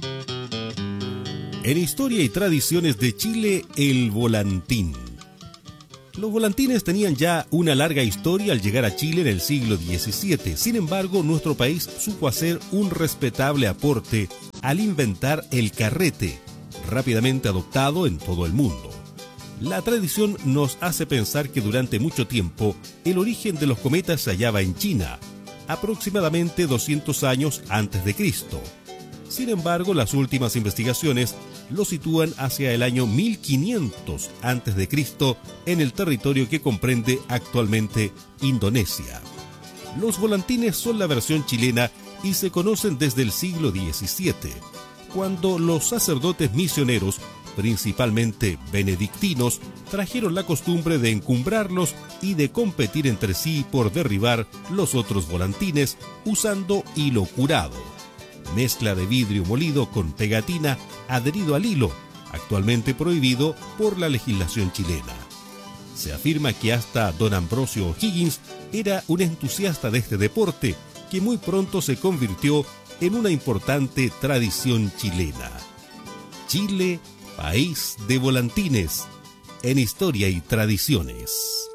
En Historia y Tradiciones de Chile, el volantín. Los volantines tenían ya una larga historia al llegar a Chile en el siglo XVII. Sin embargo, nuestro país supo hacer un respetable aporte al inventar el carrete, rápidamente adoptado en todo el mundo. La tradición nos hace pensar que durante mucho tiempo el origen de los cometas se hallaba en China, aproximadamente 200 años antes de Cristo. Sin embargo, las últimas investigaciones lo sitúan hacia el año 1500 a.C. en el territorio que comprende actualmente Indonesia. Los volantines son la versión chilena y se conocen desde el siglo XVII, cuando los sacerdotes misioneros, principalmente benedictinos, trajeron la costumbre de encumbrarlos y de competir entre sí por derribar los otros volantines usando hilo curado, mezcla de vidrio molido con pegatina adherido al hilo, actualmente prohibido por la legislación chilena. Se afirma que hasta don Ambrosio O'Higgins era un entusiasta de este deporte, que muy pronto se convirtió en una importante tradición chilena. Chile, país de volantines, en Historia y Tradiciones.